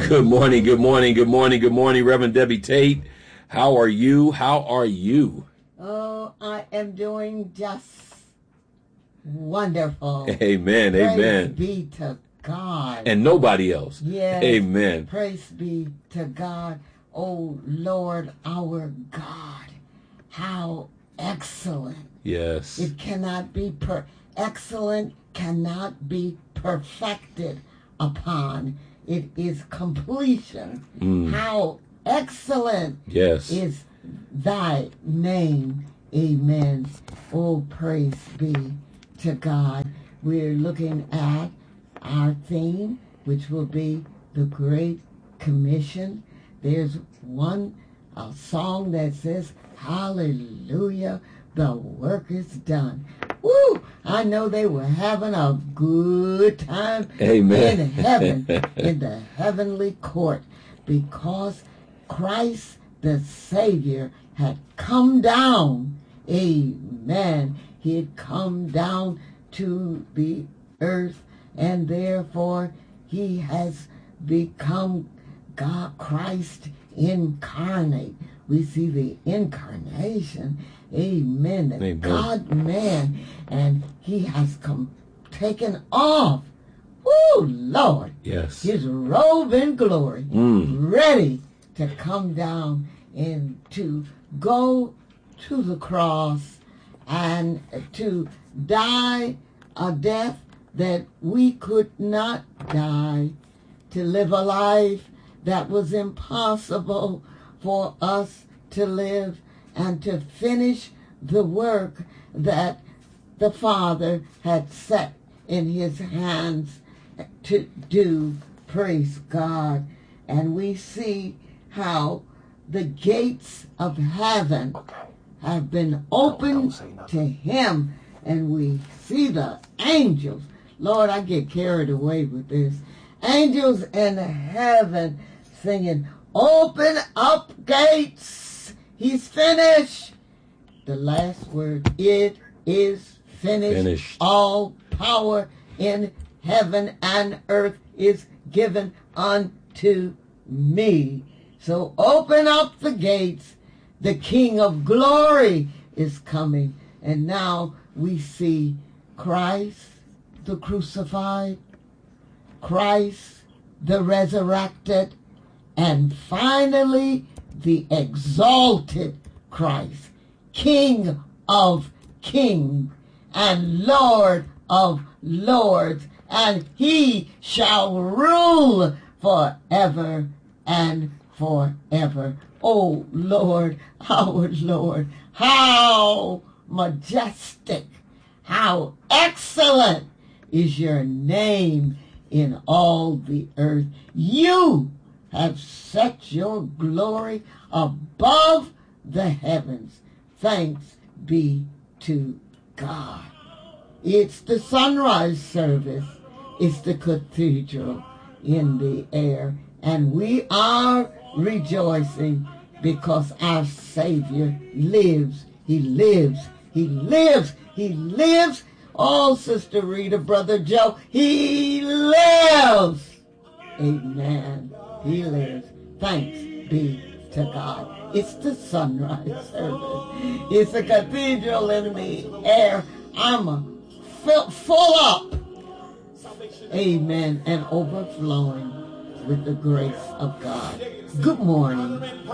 Good morning, good morning, good morning, good morning, Reverend Debbie Tate. How are you? How are you? Oh, I am doing just wonderful. Amen, Praise amen. be to God. And nobody else. Yes. Amen. Praise be to God. Oh, Lord, our God. How excellent. Yes. It cannot be excellent cannot be perfected upon. It is completion. How excellent Yes. is thy name. Amen. Oh, praise be to God. We're looking at our theme, which will be the Great Commission. There's one song that says, hallelujah, the work is done. Woo! I know they were having a good time Amen. in heaven, in the heavenly court, because Christ the Savior had come down. Amen. He had come down to the earth, and therefore he has become God, Christ incarnate. We see the incarnation. Amen. The Amen. God-man. And he has taken off, woo, Lord, Yes. his robe in glory, ready to come down and to go to the cross and to die a death that we could not die, to live a life that was impossible for us to live, and to finish the work that the Father had set in his hands to do. Praise God. And we see how the gates of heaven have been opened to him, and we see the angels. Lord, I get carried away with this. Angels in heaven singing, open up gates. He's finished. The last word, it is finished. All power in heaven and earth is given unto me. So open up the gates. The King of glory is coming. And now we see Christ the crucified, Christ the resurrected, and finally the exalted Christ, King of kings and Lord of lords, and he shall rule forever and forever. Oh Lord, our Lord, how majestic, how excellent is your name in all the earth. You have set your glory above the heavens. Thanks be to God. It's the sunrise service. It's the cathedral in the air. And we are rejoicing because our Savior lives. He lives. He lives. He lives. Oh, Sister Rita, Brother Joe, he lives. Amen. He lives. Thanks be to God. It's the sunrise service. It's a cathedral in the air. I'm full up. Amen. And overflowing with the grace of God. Good morning.